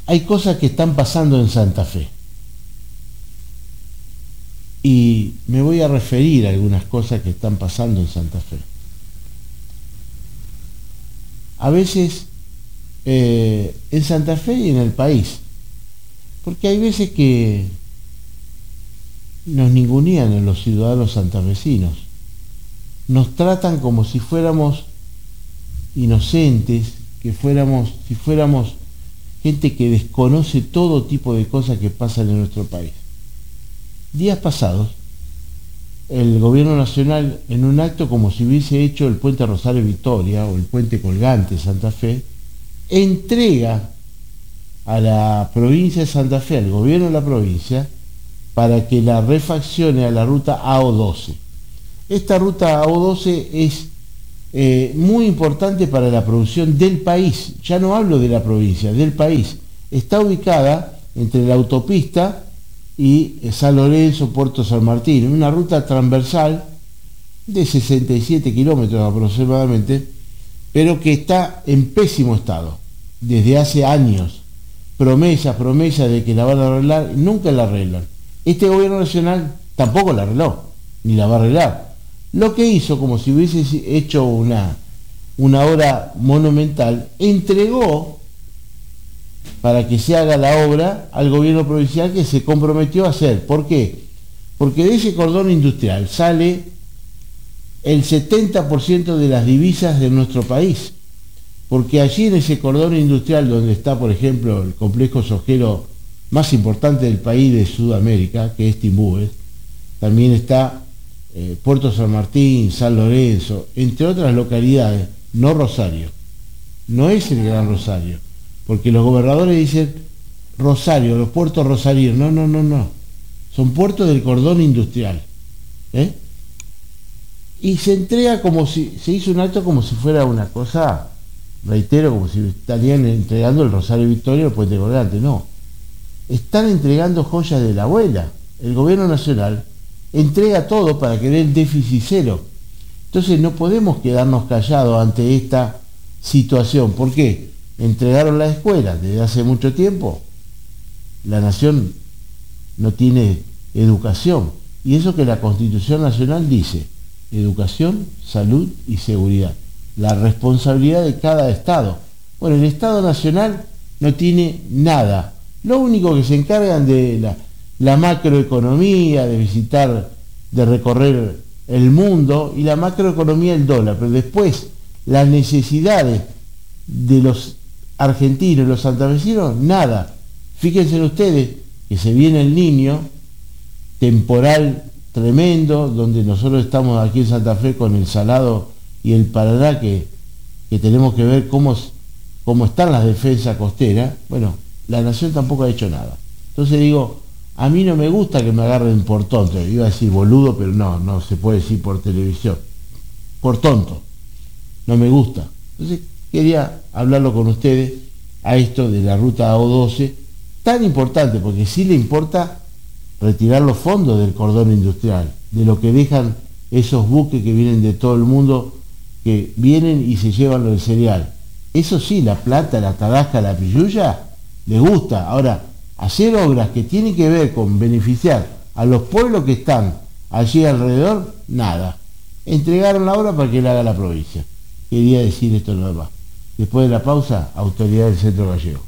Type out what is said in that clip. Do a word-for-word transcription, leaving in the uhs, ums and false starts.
hay cosas que están pasando en Santa Fe. Y me voy a referir a algunas cosas que están pasando en Santa Fe. A veces eh, en Santa Fe y en el país, porque hay veces que nos ningunean a los ciudadanos santafesinos, nos tratan como si fuéramos inocentes, que fuéramos, si fuéramos gente que desconoce todo tipo de cosas que pasan en nuestro país. Días pasados, el gobierno nacional, en un acto como si hubiese hecho el puente Rosario Victoria o el puente colgante Santa Fe, entrega a la provincia de Santa Fe, al gobierno de la provincia, para que la refaccione a la ruta A O doce. Esta ruta A O doce es eh, muy importante para la producción del país, ya no hablo de la provincia, del país. Está ubicada entre la autopista y San Lorenzo, Puerto San Martín, en una ruta transversal de sesenta y siete kilómetros aproximadamente, pero que está en pésimo estado desde hace años. Promesas, promesas de que la van a arreglar, nunca la arreglan. Este gobierno nacional tampoco la arregló, ni la va a arreglar. Lo que hizo, como si hubiese hecho una, una obra monumental, entregó para que se haga la obra al gobierno provincial, que se comprometió a hacer. ¿Por qué? Porque de ese cordón industrial sale el setenta por ciento de las divisas de nuestro país. Porque allí en ese cordón industrial donde está, por ejemplo, el complejo sojero más importante del país de Sudamérica, que es Timbúes, también está eh, Puerto San Martín, San Lorenzo, entre otras localidades, no Rosario. No es el Gran Rosario, porque los gobernadores dicen Rosario, los puertos rosarinos. No, no, no, no. Son puertos del cordón industrial. ¿eh? Y se entrega como si, se hizo un acto como si fuera una cosa, reitero, como si estarían entregando el Rosario Victoria o el Puente Colgante. No. Están entregando joyas de la abuela. El gobierno nacional entrega todo para que dé el déficit cero. Entonces no podemos quedarnos callados ante esta situación. ¿Por qué? Entregaron las escuelas desde hace mucho tiempo. La nación no tiene educación. Y eso que la Constitución Nacional dice: educación, salud y seguridad. La responsabilidad de cada Estado. Bueno, el Estado Nacional no tiene nada. Lo único que se encargan de la, la macroeconomía, de visitar, de recorrer el mundo, y la macroeconomía el dólar. Pero después, las necesidades de los argentinos, los santafesinos, nada. Fíjense ustedes que se viene el Niño, temporal tremendo, donde nosotros estamos aquí en Santa Fe con el Salado y el Paraná, que, que tenemos que ver cómo, cómo están las defensas costeras. Bueno, la nación tampoco ha hecho nada. Entonces digo, a mí no me gusta que me agarren por tonto. Iba a decir boludo, pero no, no se puede decir por televisión. Por tonto. No me gusta. Entonces quería hablarlo con ustedes a esto de la ruta A O doce, tan importante, porque sí le importa retirar los fondos del cordón industrial, de lo que dejan esos buques que vienen de todo el mundo, que vienen y se llevan lo del cereal. Eso sí, la plata, la tarasca, la pillulla, le gusta. Ahora, hacer obras que tienen que ver con beneficiar a los pueblos que están allí alrededor, nada. Entregaron la obra para que la haga la provincia. Quería decir esto nada más. Después de la pausa, autoridad del Centro Gallego.